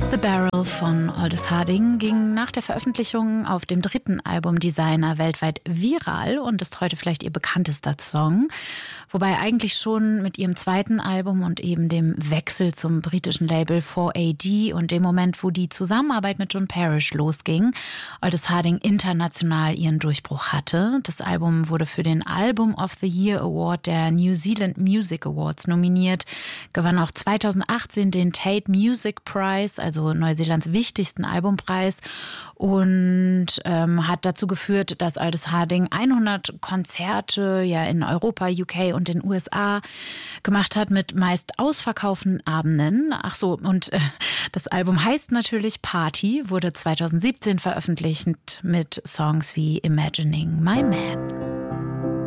The Barrel von Aldous Harding ging nach der Veröffentlichung auf dem 3. Album Designer weltweit viral und ist heute vielleicht ihr bekanntester Song. Wobei eigentlich schon mit ihrem 2. Album und eben dem Wechsel zum britischen Label 4AD und dem Moment, wo die Zusammenarbeit mit John Parrish losging, Aldous Harding international ihren Durchbruch hatte. Das Album wurde für den Album of the Year Award der New Zealand Music Awards nominiert, gewann auch 2018 den Tate Music Prize, also Neuseelands wichtigsten Albumpreis, und hat dazu geführt, dass Aldous Harding 100 Konzerte in Europa, UK und den USA gemacht hat mit meist ausverkauften Abenden. Ach so, und das Album heißt natürlich Party, wurde 2017 veröffentlicht mit Songs wie Imagining My Man.